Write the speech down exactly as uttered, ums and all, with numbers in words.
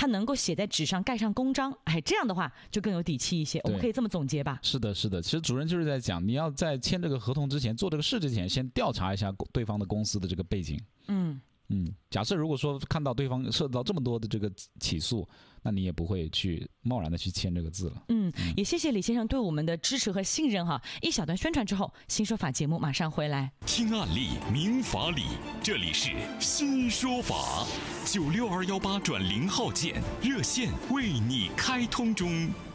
它能够写在纸上盖上公章，哎，这样的话就更有底气一些，我们可以这么总结吧。 是的是的，其实主任就是在讲，你要在签这个合同之前，做这个事之前，先调查一下对方的公司的这个背景。 嗯嗯，假设如果说看到对方涉及到这么多的这个起诉，那你也不会去贸然的去签这个字了。 嗯，也谢谢李先生对我们的支持和信任哈。一小段宣传之后，新说法节目马上回来。 听案例，明法理，这里是新说法。九六二幺八转零号键热线为你开通中。